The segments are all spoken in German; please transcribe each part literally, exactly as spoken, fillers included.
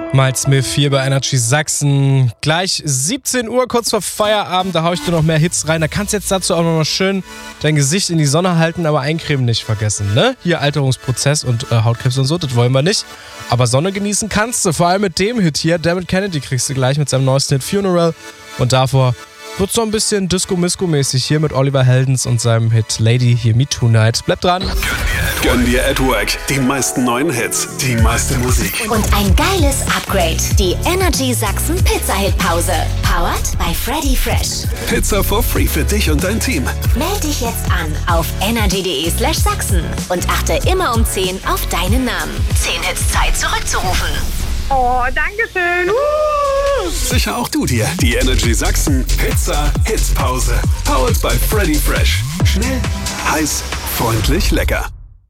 Miles Smith hier bei Energy Sachsen. Gleich siebzehn Uhr, kurz vor Feierabend, da hau ich dir noch mehr Hits rein. Da kannst du jetzt dazu auch noch mal schön dein Gesicht in die Sonne halten, aber eincremen nicht vergessen, ne? Hier Alterungsprozess und äh, Hautkrebs und so, das wollen wir nicht. Aber Sonne genießen kannst du, vor allem mit dem Hit hier. David Kennedy kriegst du gleich mit seinem neuesten Hit Funeral. Und davor wird's so ein bisschen Disco-Misco-mäßig hier mit Oliver Heldens und seinem Hit Lady hier Me Tonight. Bleib dran. Gönn dir at Work. Die meisten neuen Hits, die meiste Musik. Und ein geiles Upgrade. Die Energy Sachsen Pizza-Hit-Pause. Powered by Freddy Fresh. Pizza for free für dich und dein Team. Meld dich jetzt an auf energy.de slash Sachsen und achte immer um zehn auf deinen Namen. zehn Hits Zeit zurückzurufen. Oh, danke schön. Uh. Sicher auch du dir die Energy Sachsen Pizza Hitpause. Powered by Freddy Fresh. Schnell, heiß, freundlich, lecker.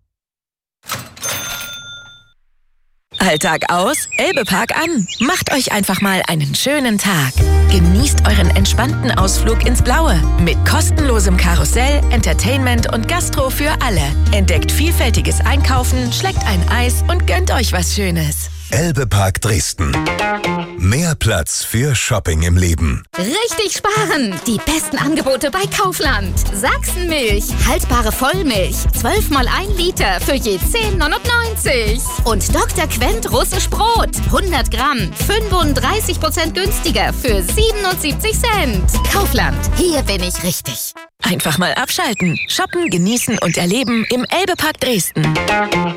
Alltag aus, Elbe-Park an. Macht euch einfach mal einen schönen Tag. Genießt euren entspannten Ausflug ins Blaue. Mit kostenlosem Karussell, Entertainment und Gastro für alle. Entdeckt vielfältiges Einkaufen, schleckt ein Eis und gönnt euch was Schönes. Elbe-Park Dresden. Mehr Platz für Shopping im Leben. Richtig sparen! Die besten Angebote bei Kaufland. Sachsenmilch, haltbare Vollmilch, zwölf mal ein Liter für je zehn neunundneunzig. Und Doktor Quent russisch Brot, hundert Gramm, fünfunddreißig Prozent günstiger für siebenundsiebzig Cent. Kaufland, hier bin ich richtig. Einfach mal abschalten, shoppen, genießen und erleben im Elbe-Park Dresden.